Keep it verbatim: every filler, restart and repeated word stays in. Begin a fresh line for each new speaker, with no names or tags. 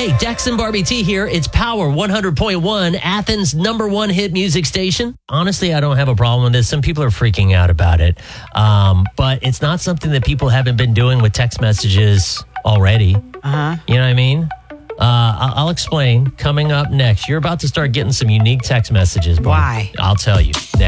Hey, Dex and Barbie T here. It's Power one hundred point one, Athens' number one hit music station. Honestly, I don't have a problem with this. Some people are freaking out about it. Um, but it's not something that people haven't been doing with text messages already.
Uh-huh.
You know what I mean? Uh, I'll, I'll explain coming up next. You're about to start getting some unique text messages. Barbie.
Why?
I'll tell you.